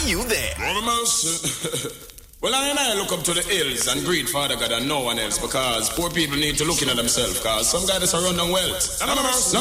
you there? Well, I look up to the hills and greet Father God and no one else, because poor people need to look into themselves, because some guys are running wealth.